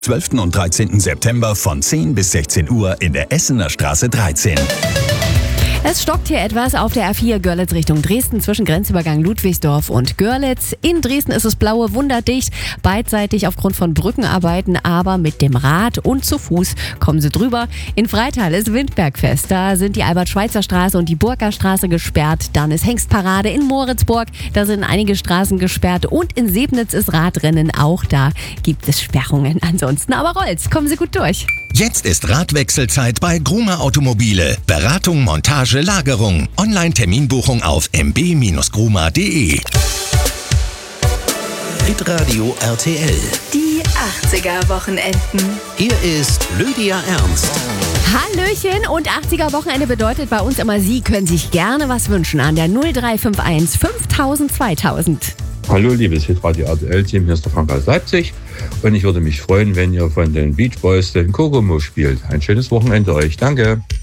12. und 13. September von 10 bis 16 Uhr in der Essener Straße 13. Es stockt hier etwas auf der A4 Görlitz Richtung Dresden zwischen Grenzübergang Ludwigsdorf und Görlitz. In Dresden ist es blaue wunderdicht, beidseitig aufgrund von Brückenarbeiten, aber mit dem Rad und zu Fuß kommen Sie drüber. In Freital ist Windbergfest, da sind die Albert-Schweitzer-Straße und die Burgerstraße gesperrt. Dann ist Hengstparade in Moritzburg, da sind einige Straßen gesperrt und in Sebnitz ist Radrennen, auch da gibt es Sperrungen. Ansonsten aber rollt's, kommen Sie gut durch. Jetzt ist Radwechselzeit bei Gruma Automobile. Beratung, Montage, Lagerung. Online-Terminbuchung auf mb-gruma.de. Hitradio RTL. Die 80er-Wochenenden. Hier ist Lydia Ernst. Hallöchen, und 80er-Wochenende bedeutet bei uns immer, Sie können sich gerne was wünschen an der 0351 5000 2000. Hallo, liebes Hitradio RTL-Team, hier ist der Frank aus Leipzig und ich würde mich freuen, wenn ihr von den Beach Boys den Kokomo spielt. Ein schönes Wochenende euch. Danke.